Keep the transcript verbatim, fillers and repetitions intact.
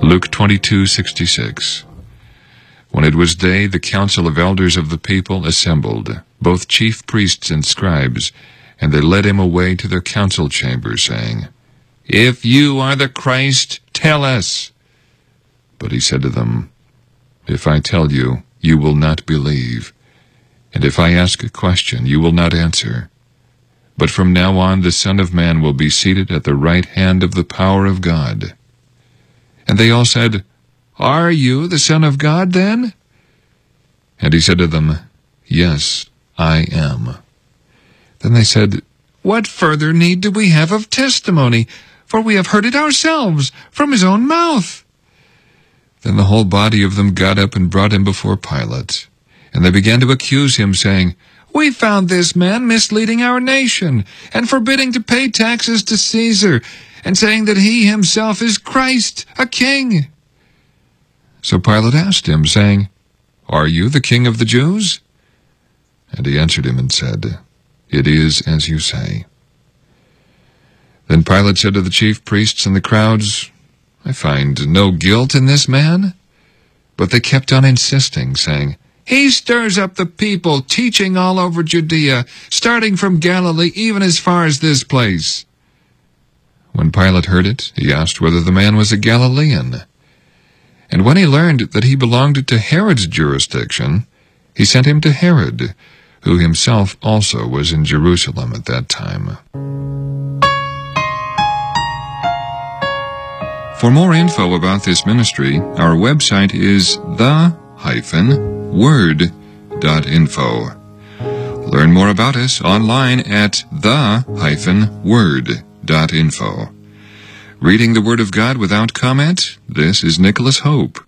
Luke twenty-two sixty-six. When it was day, the council of elders of the people assembled, both chief priests and scribes, and they led him away to their council chamber, saying, "If you are the Christ, tell us." But he said to them, "If I tell you, you will not believe, and if I ask a question, you will not answer. But from now on the Son of Man will be seated at the right hand of the power of God." And they all said, "Are you the Son of God, then?" And he said to them, "Yes, I am." Then they said, "What further need do we have of testimony? For we have heard it ourselves from his own mouth." Then the whole body of them got up and brought him before Pilate. And they began to accuse him, saying, "We found this man misleading our nation, and forbidding to pay taxes to Caesar, and saying that he himself is Christ, a king." So Pilate asked him, saying, "Are you the king of the Jews?" And he answered him and said, "It is as you say." Then Pilate said to the chief priests and the crowds, "I find no guilt in this man." But they kept on insisting, saying, "He stirs up the people, teaching all over Judea, starting from Galilee even as far as this place." When Pilate heard it, he asked whether the man was a Galilean. And when he learned that he belonged to Herod's jurisdiction, he sent him to Herod, who himself also was in Jerusalem at that time. For more info about this ministry, our website is the word dot info. Learn more about us online at the word dot info. Reading the Word of God without comment, this is Nicholas Hope.